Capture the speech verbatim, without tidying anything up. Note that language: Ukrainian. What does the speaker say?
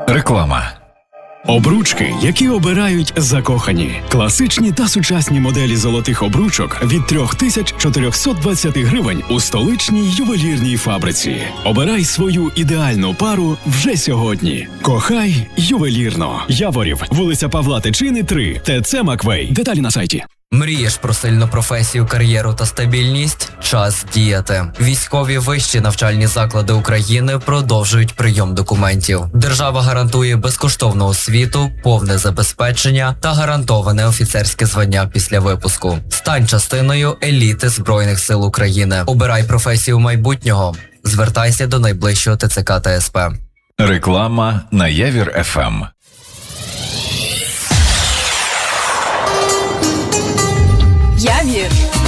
Реклама. Обручки, які обирають закохані. Класичні та сучасні моделі золотих обручок від три тисячі чотириста двадцять гривень у столичній ювелірній фабриці. Обирай свою ідеальну пару вже сьогодні. Кохай ювелірно. Яворів, вулиця Павла Тичини, три, ТЦ Маквей. Деталі на сайті. Мрієш про сильну професію, кар'єру та стабільність? Час діяти. Військові вищі навчальні заклади України продовжують прийом документів. Держава гарантує безкоштовну освіту, повне забезпечення та гарантоване офіцерське звання після випуску. Стань частиною еліти Збройних сил України. Обирай професію майбутнього. Звертайся до найближчого ТЦК та СП. Реклама на Явір еф ем. Явір.